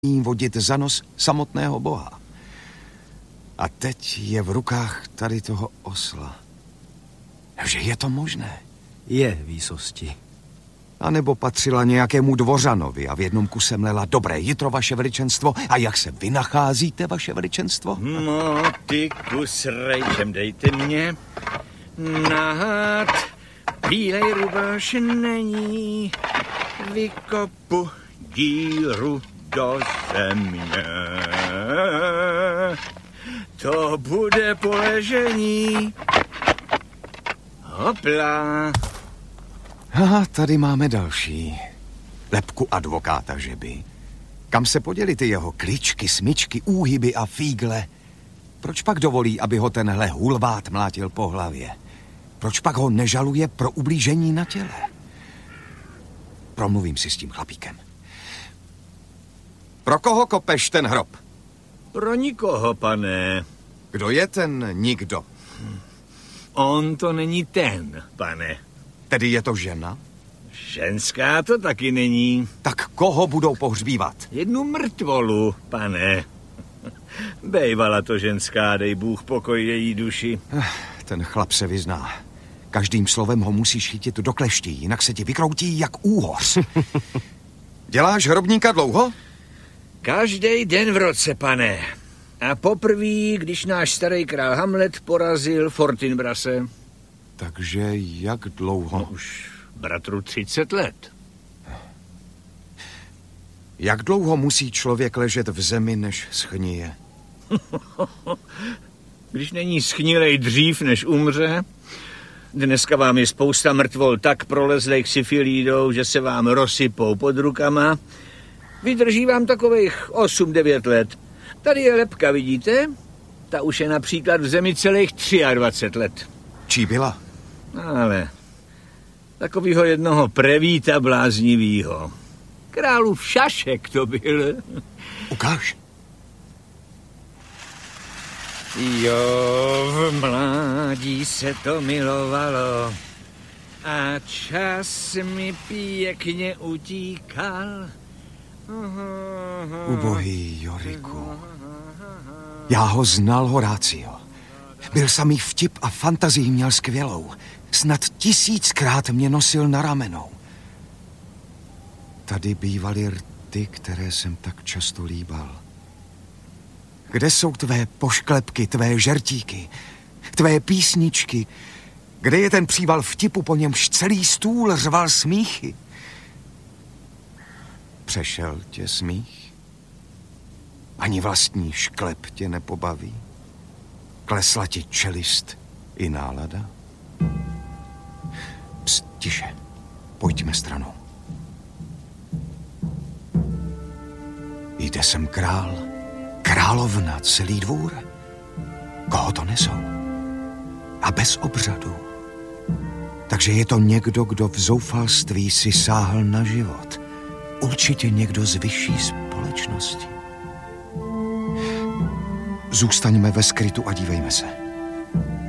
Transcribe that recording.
vodit za nos samotného Boha. A teď je v rukách tady toho osla. Že je to možné? Je, výsosti. A nebo patřila nějakému dvořanovi a v jednom kuse mlela dobré jitro, vaše veličenstvo. A jak se vy nacházíte, vaše veličenstvo? Motyku s rejčem dejte mě. Nahát bílej rubáš není. Vykopu díru do země. To bude poležení. Hopla. Aha, tady máme další. Lebku advokáta Žeby. Kam se poděly ty jeho kličky, smyčky, úhyby a fígle? Proč pak dovolí, aby ho tenhle hulvát mlátil po hlavě? Proč pak ho nežaluje pro ublížení na těle? Promluvím si s tím chlapíkem. Pro koho kopeš ten hrob? Pro nikoho, pane. Kdo je ten nikdo? On to není ten, pane. Tedy je to žena? Ženská to taky není. Tak koho budou pohřbívat? Jednu mrtvolu, pane. Bejvala to ženská, dej Bůh pokoj její duši. Ten chlap se vyzná. Každým slovem ho musíš chytit do kleští, jinak se ti vykroutí jak úhoř. Děláš hrobníka dlouho? Každý den v roce, pane. A poprvé, když náš starý král Hamlet porazil Fortinbrase. Takže jak dlouho? No už bratru 30 let. Jak dlouho musí člověk ležet v zemi, než schnije? Když není schnilej dřív, než umře. Dneska vám je spousta mrtvol tak prolezlejch syfilídou, že se vám rozsypou pod rukama. Vydrží vám takových 8-9 let. Tady je lebka, vidíte? Ta už je například v zemi celých 23 let. Čí byla? Ale takovýho jednoho prevíta bláznivýho. Králův šašek to byl. Ukáž. Jo, v mládí se to milovalo a čas mi pěkně utíkal. Ubohý Joriku. Já ho znal, Horácio. Byl samý vtip a fantazii měl skvělou. Snad 1000krát mě nosil na ramenou. Tady bývaly rty, které jsem tak často líbal. Kde jsou tvé pošklepky, tvé žertíky, tvé písničky? Kde je ten příval vtipu, po němž celý stůl řval smíchy? Přešel tě smích? Ani vlastní šklep tě nepobaví? Klesla ti čelist i nálada? Pst, tiše, pojďme stranou. Jde sem král, královna, celý dvůr. Koho to nesou? A bez obřadu. Takže je to někdo, kdo v zoufalství si sáhl na život. Určitě někdo z vyšší společnosti. Zůstaňme ve skrytu a dívejme se.